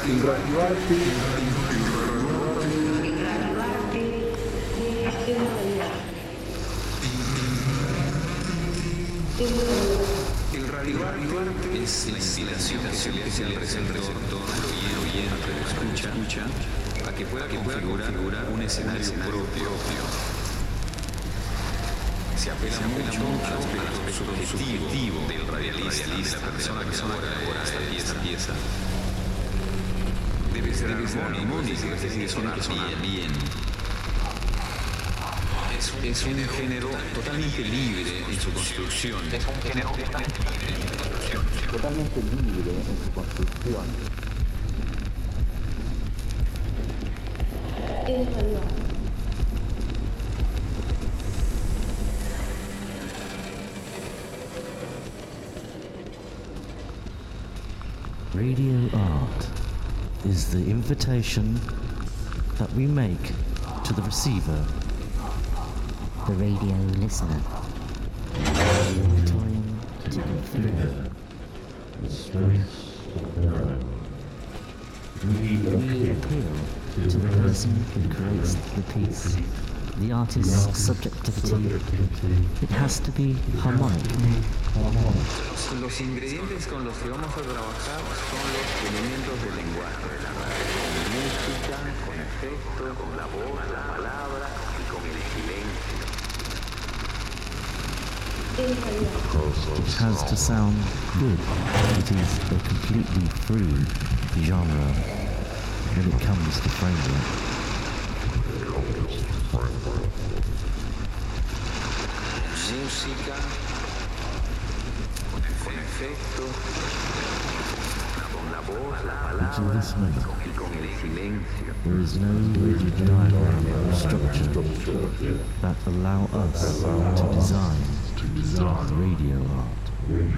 Il radioarte. El radioarte es la inspiración que se le hace al receptor, al oyente que escucha, a que pueda configurar un escenario propio. Se apela mucho al aspecto subjetivo del radialista, de la persona que elabora esta pieza. Debe ser armónica, tiene que sonar bien. Es un género totalmente libre en su construcción. Totalmente libre en su construcción. El radioarte. Radio art is the invitation that we make to the receiver, the radio listener. Time to influence. The space of time. We Appeal to the person who creates the piece, the artist's subjectivity. It has to be harmonic. Los ingredientes con los que vamos a trabajar son los elementos del lenguaje, con música, con efectos, con la voz, la palabra y con el silencio. El radioarte. It has to sound good. It is a completely free genre when it comes to framework. Música, con efectos, con la voz, la Until palabra this moment, y con el silencio. there is no rigid diagram or structure that allow us to design radio art.